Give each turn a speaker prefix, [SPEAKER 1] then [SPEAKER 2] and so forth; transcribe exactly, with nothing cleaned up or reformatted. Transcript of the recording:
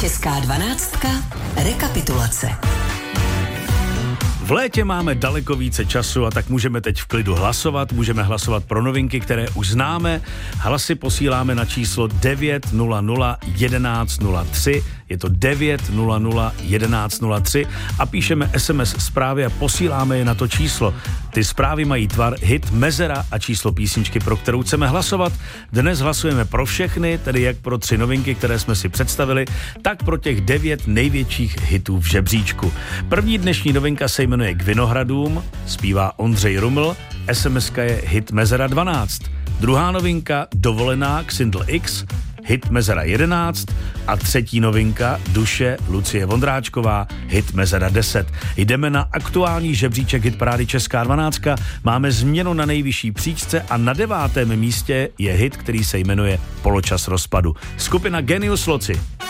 [SPEAKER 1] Česká dvanáctka. Rekapitulace.
[SPEAKER 2] V létě máme daleko více času a tak můžeme teď v klidu hlasovat. Můžeme hlasovat pro novinky, které už známe. Hlasy posíláme na číslo devět nula nula jedenáct nula tři. Je to devět nula nula jedenáct nula tři a píšeme es em es zprávy a posíláme je na to číslo. Ty zprávy mají tvar, hit, mezera a číslo písničky, pro kterou chceme hlasovat. Dnes hlasujeme pro všechny, tedy jak pro tři novinky, které jsme si představili, tak pro těch devět největších hitů v žebříčku. První dnešní novinka se jmenuje K Vinohradům, zpívá Ondřej Ruml, es em eska je hit mezera dvanáct. Druhá novinka Dovolená, Xindl X, hit mezera jedenáct a třetí novinka Duše, Lucie Vondráčková, hit mezera deset. Jdeme na aktuální žebříček hitparády Česká dvanáctka, máme změnu na nejvyšší příčce a na devátém místě je hit, který se jmenuje Poločas rozpadu. Skupina Genius Loci.